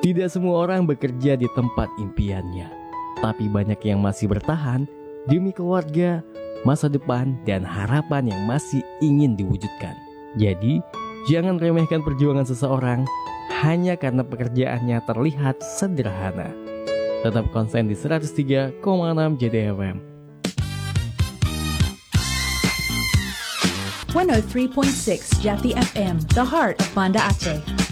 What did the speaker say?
Tidak semua orang bekerja di tempat impiannya, tapi banyak yang masih bertahan demi keluarga, masa depan, dan harapan yang masih ingin diwujudkan. Jadi, jangan remehkan perjuangan seseorang hanya karena pekerjaannya terlihat sederhana. Tetap konsen di 103,6 JDFM. 103.6 Jati FM, the heart of Banda Aceh.